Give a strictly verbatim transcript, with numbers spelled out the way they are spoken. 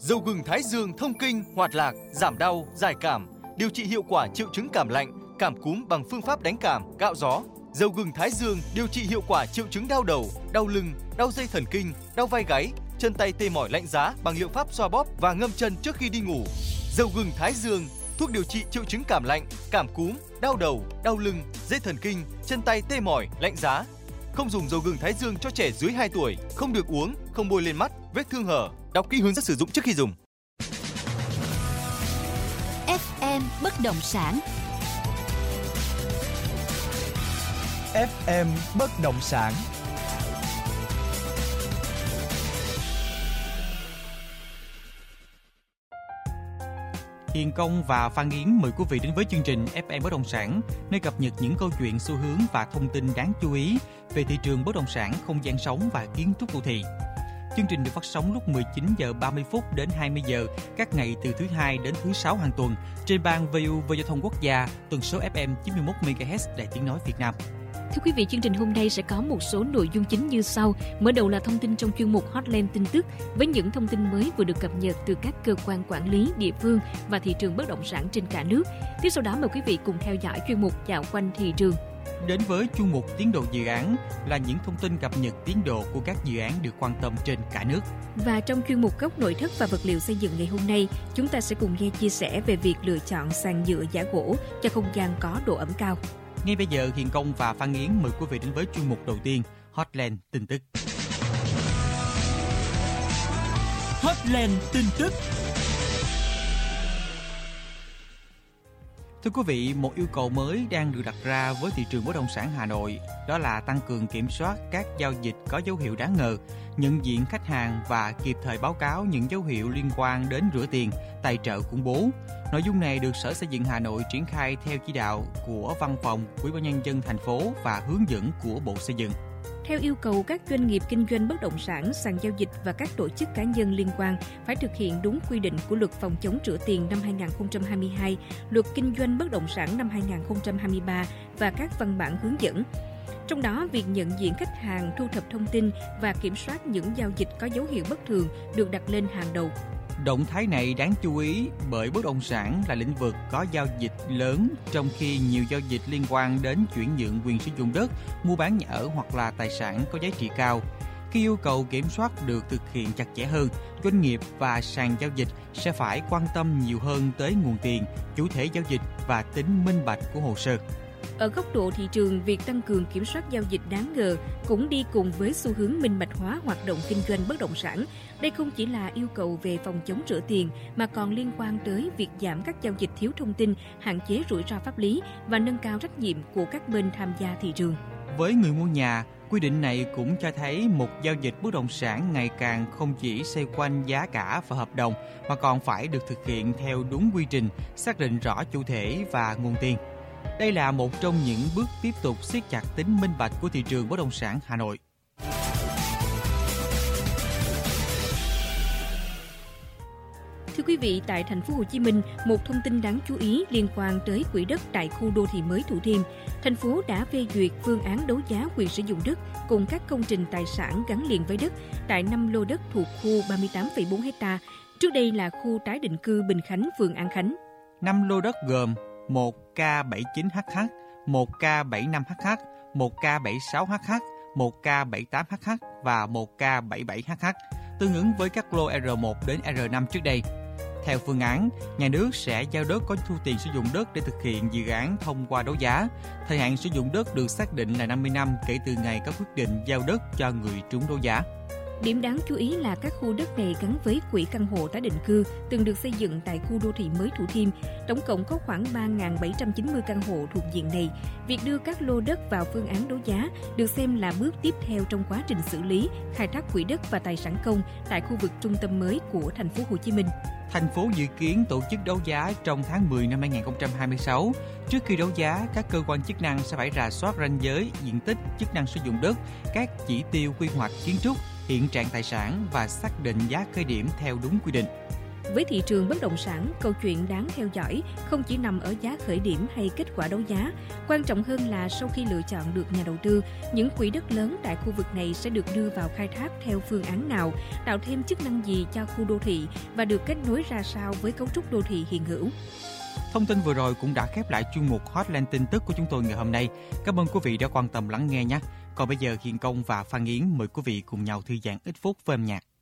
Dầu gừng Thái Dương thông kinh, hoạt lạc, giảm đau, giải cảm, điều trị hiệu quả triệu chứng cảm lạnh, cảm cúm bằng phương pháp đánh cảm, cạo gió. Dầu gừng Thái Dương điều trị hiệu quả triệu chứng đau đầu, đau lưng, đau dây thần kinh, đau vai gáy, chân tay tê mỏi lạnh giá bằng liệu pháp xoa bóp và ngâm chân trước khi đi ngủ. Dầu gừng Thái Dương, thuốc điều trị triệu chứng cảm lạnh, cảm cúm, đau đầu, đau lưng, dây thần kinh, chân tay tê mỏi, lạnh giá. Không dùng dầu gừng Thái Dương cho trẻ dưới hai tuổi, không được uống, không bôi lên mắt, vết thương hở. Đọc kỹ hướng dẫn sử dụng trước khi dùng. ép em bất động sản. ép em bất động sản. Hiền Công và Phan Yến mời quý vị đến với chương trình ép em bất động sản, nơi cập nhật những câu chuyện, xu hướng và thông tin đáng chú ý về thị trường bất động sản, không gian sống và kiến trúc đô thị. Chương trình được phát sóng lúc mười chín giờ ba mươi phút đến hai mươi giờ các ngày từ thứ hai đến thứ sáu hàng tuần trên ban vê u vê Giao thông Quốc gia, tần số ép em chín mươi mốt mê ga héc Đài Tiếng nói Việt Nam. Thưa quý vị, chương trình hôm nay sẽ có một số nội dung chính như sau. Mở đầu là thông tin trong chuyên mục Hotline tin tức với những thông tin mới vừa được cập nhật từ các cơ quan quản lý, địa phương và thị trường bất động sản trên cả nước. Tiếp sau đó mời quý vị cùng theo dõi chuyên mục Dạo quanh thị trường. Đến với chuyên mục tiến độ dự án là những thông tin cập nhật tiến độ của các dự án được quan tâm trên cả nước. Và trong chuyên mục Góc nội thất và vật liệu xây dựng ngày hôm nay, chúng ta sẽ cùng nghe chia sẻ về việc lựa chọn sàn nhựa giả gỗ cho không gian có độ ẩm cao. Ngay bây giờ, Hiền Công và Phan Yến mời quý vị đến với chuyên mục đầu tiên, Hotline tin tức. Hotline tin tức. Thưa quý vị, một yêu cầu mới đang được đặt ra với thị trường bất động sản Hà Nội, đó là tăng cường kiểm soát các giao dịch có dấu hiệu đáng ngờ, nhận diện khách hàng và kịp thời báo cáo những dấu hiệu liên quan đến rửa tiền, tài trợ khủng bố. Nội dung này được Sở Xây dựng Hà Nội triển khai theo chỉ đạo của Văn phòng Ủy ban nhân dân thành phố và hướng dẫn của Bộ Xây dựng. Theo yêu cầu, các doanh nghiệp kinh doanh bất động sản, sàn giao dịch và các tổ chức cá nhân liên quan phải thực hiện đúng quy định của Luật phòng chống rửa tiền năm hai không hai hai, Luật kinh doanh bất động sản năm hai không hai ba và các văn bản hướng dẫn. Trong đó, việc nhận diện khách hàng, thu thập thông tin và kiểm soát những giao dịch có dấu hiệu bất thường được đặt lên hàng đầu. Động thái này đáng chú ý bởi bất động sản là lĩnh vực có giao dịch lớn, trong khi nhiều giao dịch liên quan đến chuyển nhượng quyền sử dụng đất, mua bán nhà ở hoặc là tài sản có giá trị cao. Khi yêu cầu kiểm soát được thực hiện chặt chẽ hơn, doanh nghiệp và sàn giao dịch sẽ phải quan tâm nhiều hơn tới nguồn tiền, chủ thể giao dịch và tính minh bạch của hồ sơ. Ở góc độ thị trường, việc tăng cường kiểm soát giao dịch đáng ngờ cũng đi cùng với xu hướng minh bạch hóa hoạt động kinh doanh bất động sản. Đây không chỉ là yêu cầu về phòng chống rửa tiền mà còn liên quan tới việc giảm các giao dịch thiếu thông tin, hạn chế rủi ro pháp lý và nâng cao trách nhiệm của các bên tham gia thị trường. Với người mua nhà, quy định này cũng cho thấy một giao dịch bất động sản ngày càng không chỉ xoay quanh giá cả và hợp đồng mà còn phải được thực hiện theo đúng quy trình, xác định rõ chủ thể và nguồn tiền. Đây là một trong những bước tiếp tục siết chặt tính minh bạch của thị trường bất động sản Hà Nội. Thưa quý vị, tại thành phố Hồ Chí Minh, một thông tin đáng chú ý liên quan tới quỹ đất tại khu đô thị mới Thủ Thiêm. Thành phố đã phê duyệt phương án đấu giá quyền sử dụng đất cùng các công trình tài sản gắn liền với đất tại năm lô đất thuộc khu ba mươi tám phẩy bốn héc ta. Trước đây là khu tái định cư Bình Khánh, phường An Khánh. năm lô đất gồm một K bảy mươi chín héc ta, một K bảy mươi lăm héc ta, một K bảy mươi sáu héc ta, một K bảy mươi tám héc ta và một K bảy mươi bảy héc ta, tương ứng với các lô R một đến R năm trước đây. Theo phương án, nhà nước sẽ giao đất có thu tiền sử dụng đất để thực hiện dự án thông qua đấu giá. Thời hạn sử dụng đất được xác định là năm mươi năm kể từ ngày có quyết định giao đất cho người trúng đấu giá. Điểm đáng chú ý là các khu đất này gắn với quỹ căn hộ tái định cư từng được xây dựng tại khu đô thị mới Thủ Thiêm. Tổng cộng có khoảng ba nghìn bảy trăm chín mươi căn hộ thuộc diện này. Việc đưa các lô đất vào phương án đấu giá được xem là bước tiếp theo trong quá trình xử lý, khai thác quỹ đất và tài sản công tại khu vực trung tâm mới của thành phố Hồ Chí Minh. Thành phố dự kiến tổ chức đấu giá trong tháng mười năm hai không hai sáu. Trước khi đấu giá, các cơ quan chức năng sẽ phải rà soát ranh giới, diện tích, chức năng sử dụng đất, các chỉ tiêu quy hoạch kiến trúc, hiện trạng tài sản và xác định giá khởi điểm theo đúng quy định. Với thị trường bất động sản, câu chuyện đáng theo dõi không chỉ nằm ở giá khởi điểm hay kết quả đấu giá. Quan trọng hơn là sau khi lựa chọn được nhà đầu tư, những quỹ đất lớn tại khu vực này sẽ được đưa vào khai thác theo phương án nào, tạo thêm chức năng gì cho khu đô thị và được kết nối ra sao với cấu trúc đô thị hiện hữu. Thông tin vừa rồi cũng đã khép lại chuyên mục Hotline tin tức của chúng tôi ngày hôm nay. Cảm ơn quý vị đã quan tâm lắng nghe nhé. Còn bây giờ Hiền Công và Phan Yến mời quý vị cùng nhau thư giãn ít phút với âm nhạc.